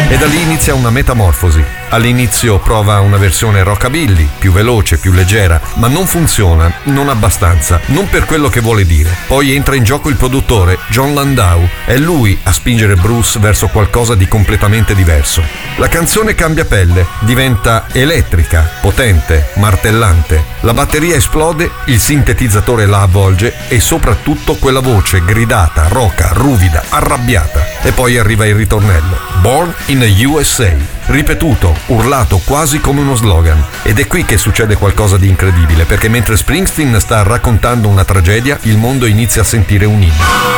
E da lì inizia una metamorfosi. All'inizio prova una versione rockabilly, più veloce, più leggera, ma non funziona, non abbastanza, non per quello che vuole dire. Poi entra in gioco il produttore, Jon Landau, è lui a spingere Bruce verso qualcosa di completamente diverso. La canzone cambia pelle, diventa elettrica, potente, martellante. La batteria esplode, il sintetizzatore la avvolge e soprattutto quella voce gridata, roca, ruvida, arrabbiata. E poi arriva il ritornello, Born in the USA, ripetuto, urlato quasi come uno slogan. Ed è qui che succede qualcosa di incredibile, perché mentre Springsteen sta raccontando una tragedia, il mondo inizia a sentire un inno.